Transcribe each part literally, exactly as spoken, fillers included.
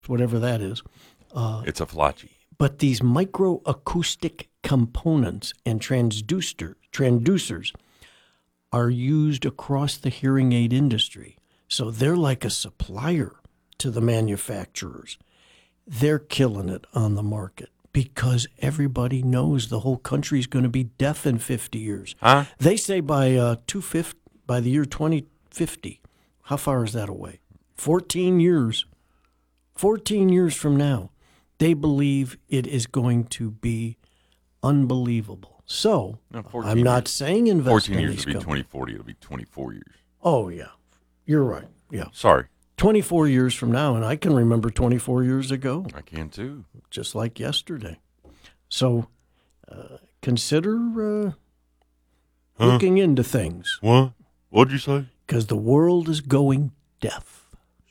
whatever that is. Uh, it's a flotchy. But these microacoustic components and transducer, transducers are used across the hearing aid industry. So they're like a supplier to the manufacturers. They're killing it on the market because everybody knows the whole country's going to be deaf in fifty years. Huh? They say by uh, two fifty, by the year twenty fifty. How far is that away? fourteen years. fourteen years from now, they believe it is going to be unbelievable. So, no, I'm not years. saying invest fourteen in years these will be companies. twenty forty. It'll be twenty-four years. Oh, yeah. You're right. Yeah. Sorry. twenty-four years from now, and I can remember twenty-four years ago. I can too. Just like yesterday. So, uh, consider uh, huh? looking into things. What? What'd you say? Because the world is going deaf.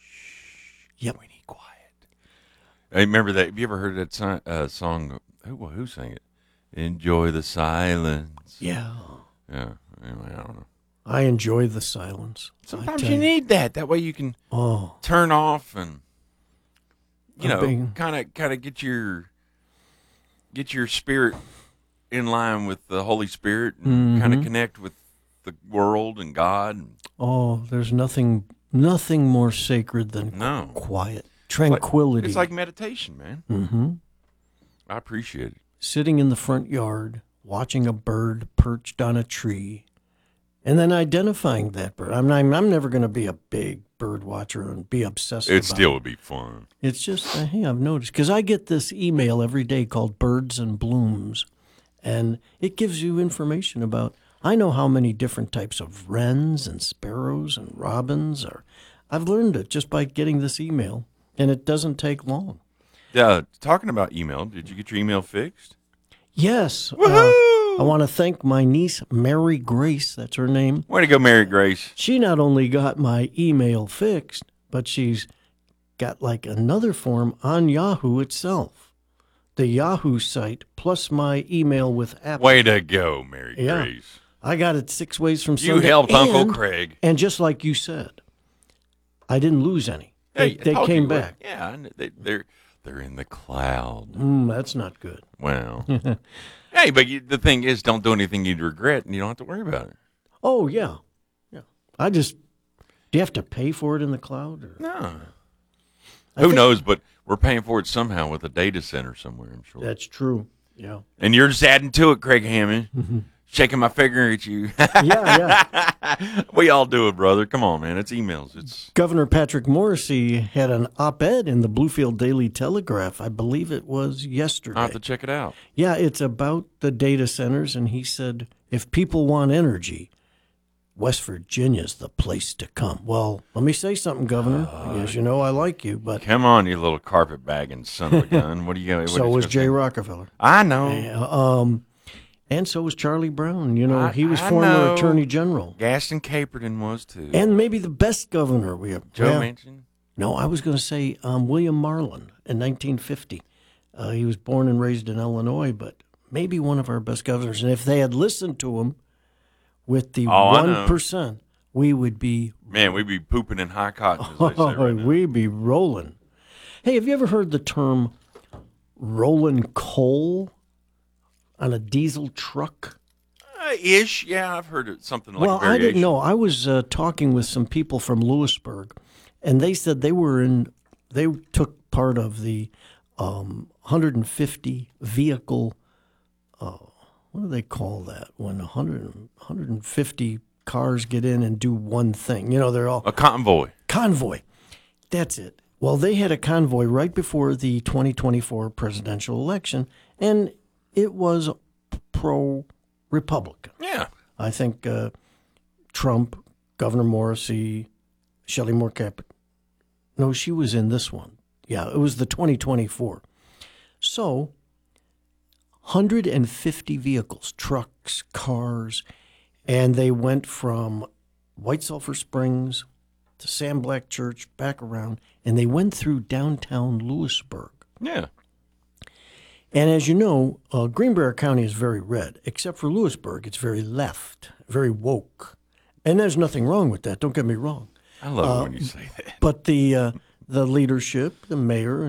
Yep. We need quiet. Hey, remember that? Have you ever heard that song? Uh, song who, who sang it? Enjoy the silence. Yeah. Yeah. Anyway, I don't know. I enjoy the silence. Sometimes you need that. That way you can oh. turn off and you know, being... kind of, kind of get your get your spirit in line with the Holy Spirit, and mm-hmm. kind of connect with the world and God. Oh, there's nothing, nothing more sacred than no. quiet, tranquility. It's like, it's like meditation, man. Mm-hmm. I appreciate it. Sitting in the front yard, watching a bird perched on a tree. And then identifying that bird. I'm not, I'm never going to be a big bird watcher and be obsessed it about it. Still would be fun. It's just, uh, hey, I've noticed. Because I get this email every day called Birds and Blooms. And it gives you information about, I know how many different types of wrens and sparrows and robins are. I've learned it just by getting this email. And it doesn't take long. Yeah, talking about email, did you get your email fixed? Yes. Woohoo! Uh, I want to thank my niece, Mary Grace. That's her name. Way to go, Mary Grace. She not only got my email fixed, but she's got like another form on Yahoo itself. The Yahoo site plus my email with Apple. Way to go, Mary yeah. Grace. I got it six ways from You Sunday. helped and, Uncle Craig. And just like you said, I didn't lose any. They, hey, they came you, back. Yeah, they, they're they're in the cloud. Mm, that's not good. Well, hey, but you, the thing is, don't do anything you'd regret, and you don't have to worry about it. Oh yeah, yeah. I just do you have to pay for it in the cloud? Or? No. I Who think, knows? But we're paying for it somehow with a data center somewhere. I'm sure. That's true. Yeah. And you're just adding to it, Craig Hammond. Shaking my finger at you. yeah, yeah. We all do it, brother. Come on, man. It's emails. It's Governor Patrick Morrisey had an op-ed in the Bluefield Daily Telegraph. I believe it was yesterday. I'll have to check it out. Yeah, it's about the data centers, and he said, if people want energy, West Virginia's the place to come. Well, let me say something, Governor. Uh, As you know, I like you, but come on, you little carpetbagging son of a gun. What do you got? So was Jay Rockefeller. I know. And, um, and so was Charlie Brown. You know, I, he was I former know. Attorney General. Gaston Caperton was too. And maybe the best governor we have. Joe well, Manchin? No, I was going to say um, William Marlin in nineteen fifty. Uh, he was born and raised in Illinois, but maybe one of our best governors. And if they had listened to him with the oh, one percent, we would be... Man, we'd be pooping in high cotton, as they say right now. We'd be rolling. Hey, have you ever heard the term rolling coal on a diesel truck? Uh, ish, yeah, I've heard it, something like well, a variation. I didn't know. I was uh, talking with some people from Lewisburg, and they said they were in. They took part of the um, one hundred fifty vehicle. Uh, what do they call that? When one hundred, one hundred fifty cars get in and do one thing. You know, they're all a convoy. Convoy. That's it. Well, they had a convoy right before the twenty twenty-four presidential election, and it was pro-Republican. Yeah. I think uh, Trump, Governor Morrisey, Shelley Moore Caput. No, she was in this one. Yeah, it was the twenty twenty-four. So, one hundred fifty vehicles, trucks, cars, and they went from White Sulphur Springs to Sam Black Church, back around, and they went through downtown Lewisburg. Yeah. And as you know, uh, Greenbrier County is very red, except for Lewisburg. It's very left, very woke. And there's nothing wrong with that. Don't get me wrong. I love uh, it when you say that. But the uh, the leadership, the mayor